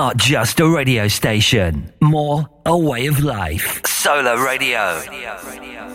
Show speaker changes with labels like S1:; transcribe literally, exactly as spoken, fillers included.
S1: not just a radio station, more a way of life. Solar Radio.